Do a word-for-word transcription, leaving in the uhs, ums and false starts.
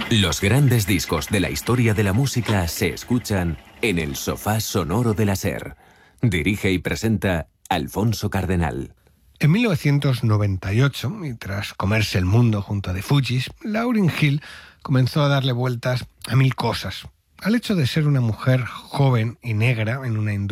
Los grandes discos de la historia de la música se escuchan en el sofá sonoro de la SER. Dirige y presenta Alfonso Cardenal. En mil novecientos noventa y ocho, y tras comerse el mundo junto a The Fugees, Lauryn Hill comenzó a darle vueltas a mil cosas. Al hecho de ser una mujer joven y negra en una industria